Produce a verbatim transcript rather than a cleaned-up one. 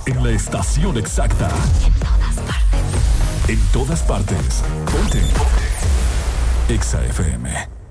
En la estación exacta. En todas partes. En todas partes. Ponte. Ponte. Exa F M.